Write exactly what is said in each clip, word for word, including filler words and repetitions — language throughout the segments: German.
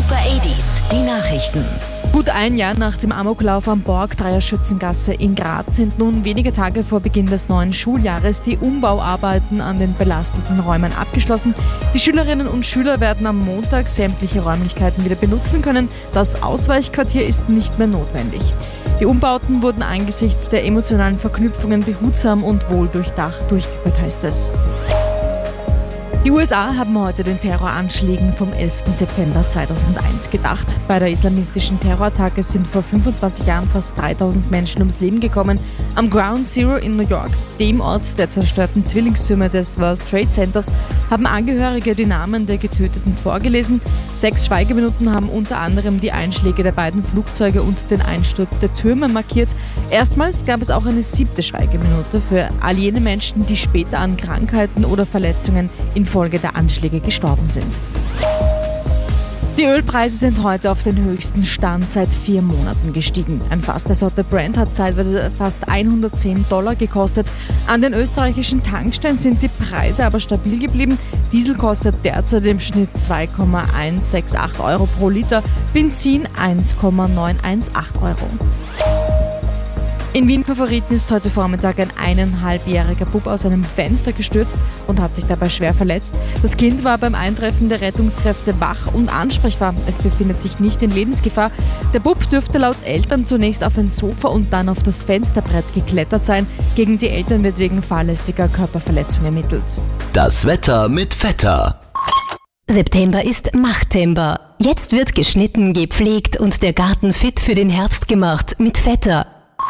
Super achtziger, die Nachrichten. Gut ein Jahr nach dem Amoklauf am Borgtreyer Schützengasse in Graz sind nun wenige Tage vor Beginn des neuen Schuljahres die Umbauarbeiten an den belasteten Räumen abgeschlossen. Die Schülerinnen und Schüler werden am Montag sämtliche Räumlichkeiten wieder benutzen können. Das Ausweichquartier ist nicht mehr notwendig. Die Umbauten wurden angesichts der emotionalen Verknüpfungen behutsam und wohl durchdacht durchgeführt, heißt es. Die U S A haben heute den Terroranschlägen vom elften September zweitausendeins gedacht. Bei der islamistischen Terrorattacke sind vor fünfundzwanzig Jahren fast dreitausend Menschen ums Leben gekommen. Am Ground Zero in New York, dem Ort der zerstörten Zwillingstürme des World Trade Centers, haben Angehörige die Namen der Getöteten vorgelesen. Sechs Schweigeminuten haben unter anderem die Einschläge der beiden Flugzeuge und den Einsturz der Türme markiert. Erstmals gab es auch eine siebte Schweigeminute für all jene Menschen, die später an Krankheiten oder Verletzungen infolge der Anschläge gestorben sind. Die Ölpreise sind heute auf den höchsten Stand seit vier Monaten gestiegen. Ein Fass der Sorte Brent hat zeitweise fast hundertzehn Dollar gekostet. An den österreichischen Tankstellen sind die Preise aber stabil geblieben. Diesel kostet derzeit im Schnitt zwei Komma hundertachtundsechzig Euro pro Liter, Benzin eins Komma neunhundertachtzehn Euro. In Wien-Favoriten ist heute Vormittag ein eineinhalbjähriger Bub aus einem Fenster gestürzt und hat sich dabei schwer verletzt. Das Kind war beim Eintreffen der Rettungskräfte wach und ansprechbar. Es befindet sich nicht in Lebensgefahr. Der Bub dürfte laut Eltern zunächst auf ein Sofa und dann auf das Fensterbrett geklettert sein. Gegen die Eltern wird wegen fahrlässiger Körperverletzung ermittelt. Das Wetter mit Vetter. September ist Machttember. Jetzt wird geschnitten, gepflegt und der Garten fit für den Herbst gemacht mit Vetter.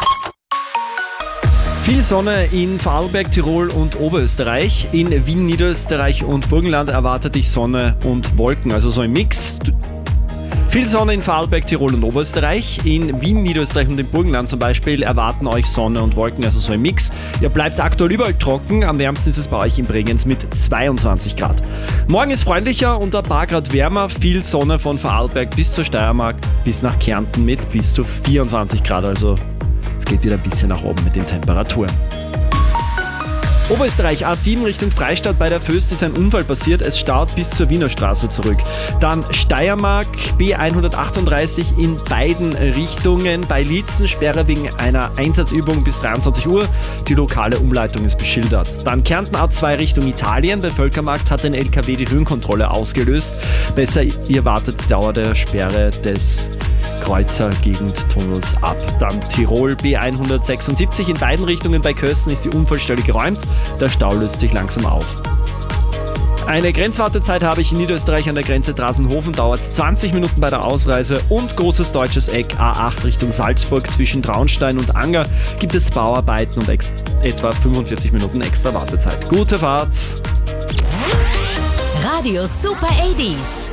Viel Sonne in Vorarlberg, Tirol und Oberösterreich. In Wien, Niederösterreich und Burgenland erwartet dich Sonne und Wolken, also so ein Mix. Viel Sonne in Vorarlberg, Tirol und Oberösterreich. In Wien, Niederösterreich und im Burgenland zum Beispiel erwarten euch Sonne und Wolken, also so ein Mix. Ihr bleibt aktuell überall trocken. Am wärmsten ist es bei euch in Bregenz mit zweiundzwanzig Grad. Morgen ist freundlicher und ein paar Grad wärmer. Viel Sonne von Vorarlberg bis zur Steiermark bis nach Kärnten mit bis zu vierundzwanzig Grad. Also es geht wieder ein bisschen nach oben mit den Temperaturen. Oberösterreich A sieben Richtung Freistadt bei der Föst ist ein Unfall passiert. Es staut bis zur Wiener Straße zurück. Dann Steiermark B hundertachtunddreißig in beiden Richtungen. Bei Lietzen Sperre wegen einer Einsatzübung bis dreiundzwanzig Uhr. Die lokale Umleitung ist beschildert. Dann Kärnten A zwei Richtung Italien. Bei Völkermarkt hat ein L K W die Höhenkontrolle ausgelöst. Besser, ihr wartet die Dauer der Sperre des Kreuzer-Gegend-Tunnels ab. Dann Tirol B hundertsechsundsiebzig in beiden Richtungen bei Kössen ist die Unfallstelle geräumt. Der Stau löst sich langsam auf. Eine Grenzwartezeit habe ich in Niederösterreich an der Grenze Drasenhofen, dauert zwanzig Minuten bei der Ausreise und großes deutsches Eck A acht Richtung Salzburg zwischen Traunstein und Anger gibt es Bauarbeiten und ex- etwa fünfundvierzig Minuten extra Wartezeit. Gute Fahrt! Radio Super achtziger.